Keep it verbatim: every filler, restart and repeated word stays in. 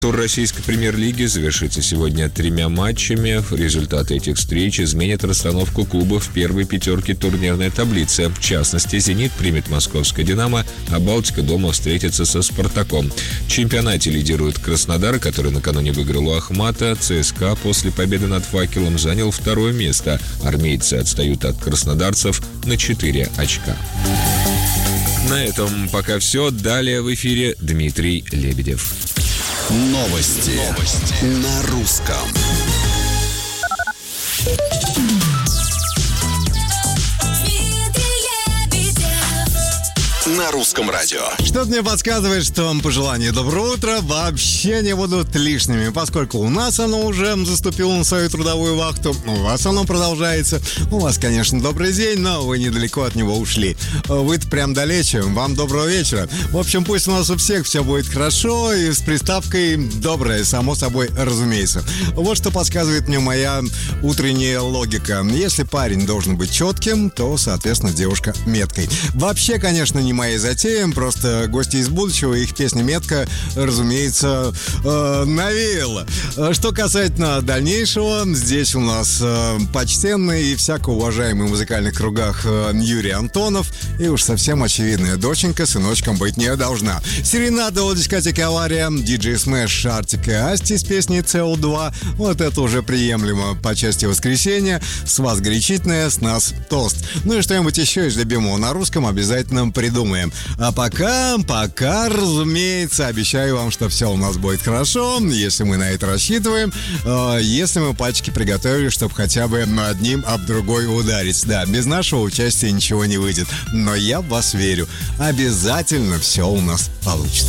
Тур российской премьер-лиги завершится сегодня тремя матчами. Результаты этих встреч изменят расстановку клубов в первой пятерке турнирной таблицы. В частности, «Зенит» примет московское «Динамо», а «Балтика» дома встретится со «Спартаком». В чемпионате лидирует Краснодар, который накануне выиграл у Ахмата. ЦСКА после победы над «Факелом» занял второе место. Армейцы отстают от краснодарцев на четыре очка. На этом пока все. Далее в эфире Дмитрий Лебедев. Новости. Новости на русском. На русском радио. Что-то мне подсказывает, что пожелания доброго утра вообще не будут лишними, поскольку у нас оно уже заступило на свою трудовую вахту, у вас оно продолжается. У вас, конечно, добрый день, но вы недалеко от него ушли. Вы-то прям далече, вам доброго вечера. В общем, пусть у нас у всех все будет хорошо и с приставкой «доброе», само собой, разумеется. Вот что подсказывает мне моя утренняя логика. Если парень должен быть четким, то, соответственно, девушка меткой. Вообще, конечно, не моей затеям, просто гости из будущего, их песня «Метка», разумеется, э, навеяла. Что касательно дальнейшего, здесь у нас э, почтенный и всяко уважаемый в музыкальных кругах э, Юрий Антонов, и уж совсем очевидная доченька сыночком быть не должна. Серенада у дискотеки «Авария», диджей Смэш, Артик и Асти с песней «Си О два». Вот это уже приемлемо по части воскресенья. С вас горячительное, с нас тост. Ну и что-нибудь еще из любимого на русском обязательно придумаем. А пока, пока, разумеется, обещаю вам, что все у нас будет хорошо, если мы на это рассчитываем, э, если мы пальчики приготовили, чтобы хотя бы одним об другой ударить. Да, без нашего участия ничего не выйдет, но я в вас верю. Обязательно все у нас получится.